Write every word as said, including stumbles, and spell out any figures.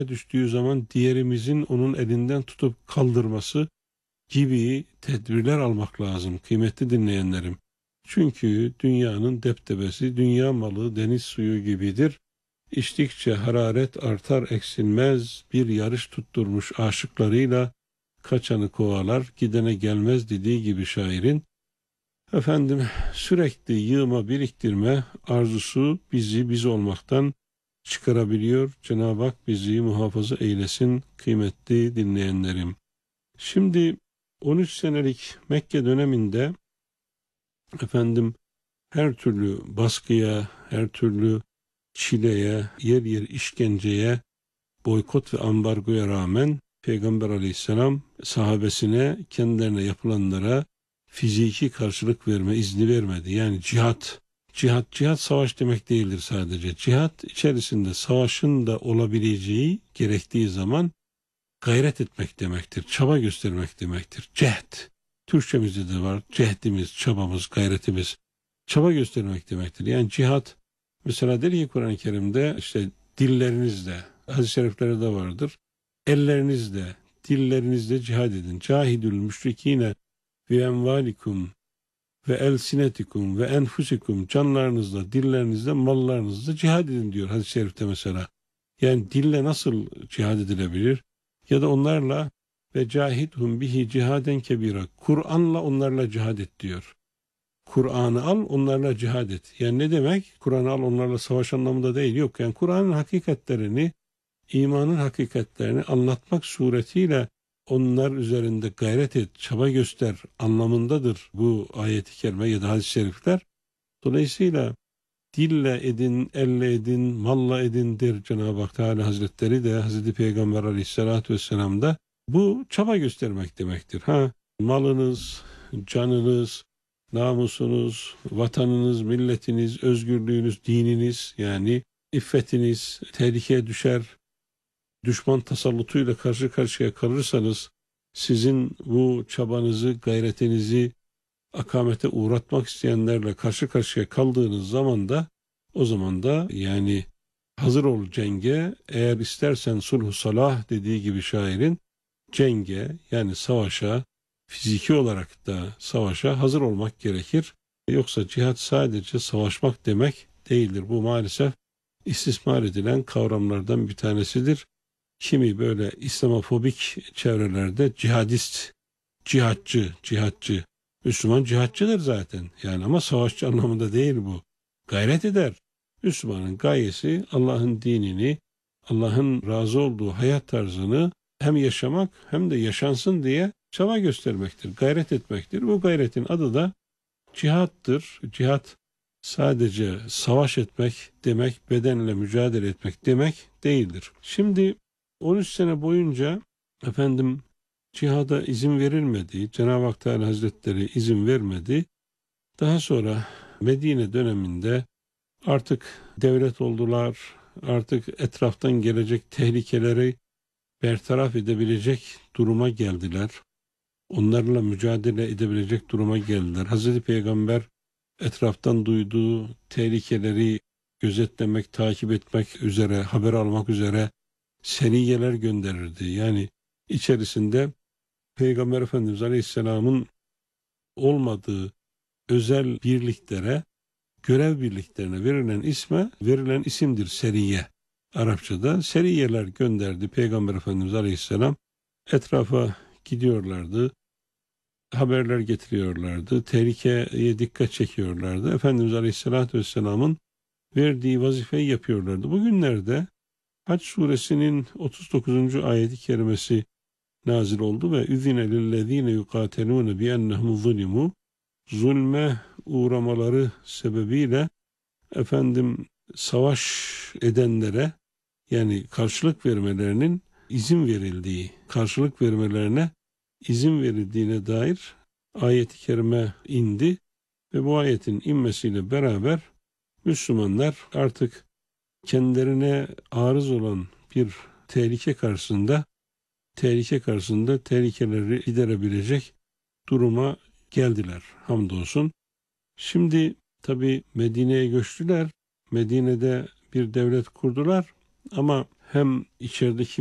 düştüğü zaman diğerimizin onun elinden tutup kaldırması gibi tedbirler almak lazım kıymetli dinleyenlerim. Çünkü dünyanın deptebesi, dünya malı deniz suyu gibidir. İçtikçe hararet artar eksilmez, bir yarış tutturmuş aşıklarıyla kaçanı kovalar, gidene gelmez dediği gibi şairin. Efendim, sürekli yığma biriktirme arzusu bizi biz olmaktan çıkarabiliyor. Cenab-ı Hak bizi muhafaza eylesin kıymetli dinleyenlerim. Şimdi on üç senelik Mekke döneminde efendim her türlü baskıya, her türlü çileye, yer yer işkenceye, boykot ve ambargoya rağmen Peygamber aleyhisselam sahabesine, kendilerine yapılanlara fiziki karşılık verme izni vermedi. Yani cihat, cihat, cihat savaş demek değildir sadece. Cihat içerisinde savaşın da olabileceği, gerektiği zaman gayret etmek demektir. Çaba göstermek demektir. Cehd. Türkçemizde de var. Cehdimiz, çabamız, gayretimiz. Çaba göstermek demektir. Yani cihat, mesela der ki Kur'an-ı Kerim'de işte dillerinizle, hadis-i şeriflerde de vardır. Ellerinizle, dillerinizle cihad edin. Cahidül müşrikine ve envalikum ve elsinetikum ve enfusikum, canlarınızla, dillerinizle, mallarınızla cihad edin diyor hadis-i şerifte mesela. Yani dille nasıl cihad edilebilir? Ya da onlarla ve cahidhum bihi cihaden kebira. Kur'an'la onlarla cihad et diyor. Kur'an'ı al, onlarla cihad et. Yani ne demek? Kur'an'ı al, onlarla savaş anlamında değil. Yok, yani Kur'an'ın hakikatlerini, imanın hakikatlerini anlatmak suretiyle onlar üzerinde gayret et, çaba göster anlamındadır bu ayet-i kerime ya da hadis-i şerifler. Dolayısıyla dille edin, elle edin, malla edin der Cenab-ı Hak Teala Hazretleri de, Hazreti Peygamber Aleyhisselatü Vesselam da, bu çaba göstermek demektir. Ha, malınız, canınız, namusunuz, vatanınız, milletiniz, özgürlüğünüz, dininiz, yani iffetiniz tehlikeye düşer, düşman tasallutuyla karşı karşıya kalırsanız, sizin bu çabanızı, gayretinizi akamete uğratmak isteyenlerle karşı karşıya kaldığınız zaman da, o zaman da yani hazır ol cenge, eğer istersen sulhu salah dediği gibi şairin, cenge yani savaşa, fiziki olarak da savaşa hazır olmak gerekir. Yoksa cihat sadece savaşmak demek değildir. Bu maalesef istismar edilen kavramlardan bir tanesidir. Kimi böyle İslamofobik çevrelerde cihadist, cihatçı, cihatçı, Müslüman cihatçıdır zaten. Yani ama savaşçı anlamında değil bu. Gayret eder. Müslümanın gayesi Allah'ın dinini, Allah'ın razı olduğu hayat tarzını hem yaşamak hem de yaşansın diye çaba göstermektir, gayret etmektir. Bu gayretin adı da cihattır. Cihat sadece savaş etmek demek, bedenle mücadele etmek demek değildir. Şimdi on üç sene boyunca efendim cihada izin verilmedi. Cenab-ı Hak Teala Hazretleri izin vermedi. Daha sonra Medine döneminde artık devlet oldular. Artık etraftan gelecek tehlikeleri bertaraf edebilecek duruma geldiler. Onlarla mücadele edebilecek duruma geldiler. Hazreti Peygamber etraftan duyduğu tehlikeleri gözetlemek, takip etmek üzere, haber almak üzere seriyeler gönderirdi. Yani içerisinde Peygamber Efendimiz Aleyhisselam'ın olmadığı özel birliklere, görev birliklerine verilen isme verilen isimdir seriye. Arapçada seriyeler gönderdi Peygamber Efendimiz Aleyhisselam. Etrafa gidiyorlardı, haberler getiriyorlardı, tehlikeye dikkat çekiyorlardı. Efendimiz Aleyhisselatü Vesselam'ın verdiği vazifeyi yapıyorlardı. Bugünlerde Hac suresinin otuz dokuzuncu ayeti kerimesi nazil oldu ve üzine lillezine yukatelune bi ennehum zulimu, zulme uğramaları sebebiyle efendim savaş edenlere, yani karşılık vermelerinin izin verildiği, karşılık vermelerine izin verildiğine dair ayet-i kerime indi ve bu ayetin inmesiyle beraber Müslümanlar artık kendilerine arız olan bir tehlike karşısında tehlike karşısında tehlikeleri giderebilecek duruma geldiler hamdolsun. Şimdi tabi Medine'ye göçtüler. Medine'de bir devlet kurdular ama hem içerideki